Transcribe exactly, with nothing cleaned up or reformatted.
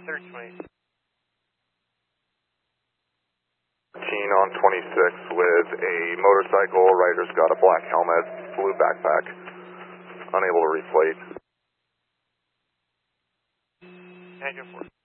thirty twenty. thirteen on twenty-six with a motorcycle, rider's got a black helmet, blue backpack, unable to replate. Negative four.